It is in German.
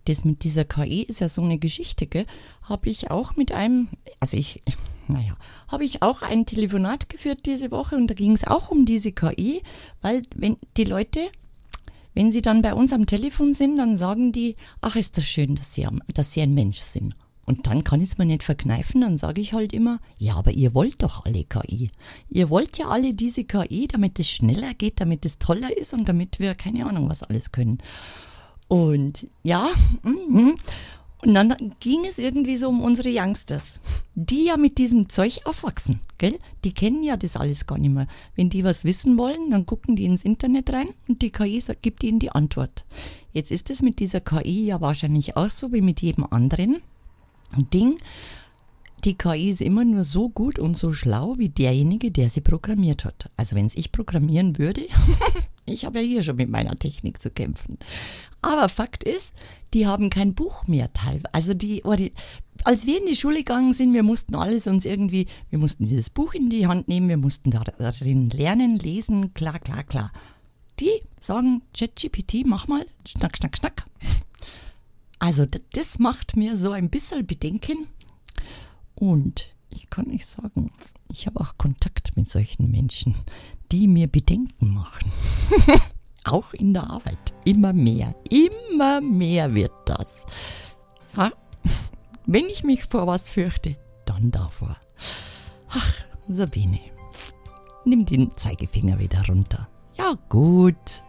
das mit dieser KI ist ja so eine Geschichte, gell? Habe ich auch ein Telefonat geführt diese Woche und da ging es auch um diese KI, weil wenn die Leute, wenn sie dann bei uns am Telefon sind, dann sagen die, ach, ist das schön, dass sie ein Mensch sind. Und dann kann ich es mir nicht verkneifen, dann sage ich halt immer, ja, aber ihr wollt doch alle KI. Ihr wollt ja alle diese KI, damit es schneller geht, damit es toller ist und damit wir keine Ahnung was alles können. Und ja, und dann ging es irgendwie so um unsere Youngsters, die ja mit diesem Zeug aufwachsen, gell? Die kennen ja das alles gar nicht mehr. Wenn die was wissen wollen, dann gucken die ins Internet rein und die KI gibt ihnen die Antwort. Jetzt ist es mit dieser KI ja wahrscheinlich auch so wie mit jedem anderen Ding. Die KI ist immer nur so gut und so schlau wie derjenige, der sie programmiert hat. Also wenn es ich programmieren würde, ich habe ja hier schon mit meiner Technik zu kämpfen. Aber Fakt ist, die haben kein Buch mehr teilweise. Also als wir in die Schule gegangen sind, wir mussten dieses Buch in die Hand nehmen, wir mussten darin lernen, lesen, klar. Die sagen, ChatGPT, mach mal, schnack. Also das macht mir so ein bisschen Bedenken und ich kann euch sagen, ich habe auch Kontakt mit solchen Menschen, die mir Bedenken machen. Auch in der Arbeit. Immer mehr wird das. Ja, wenn ich mich vor was fürchte, dann davor. Ach, Sabine, nimm den Zeigefinger wieder runter. Ja gut.